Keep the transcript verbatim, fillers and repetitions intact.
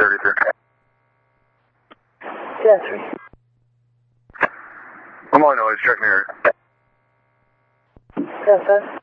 thirty-three. ten three. I'm on noise, check me here. ten ten.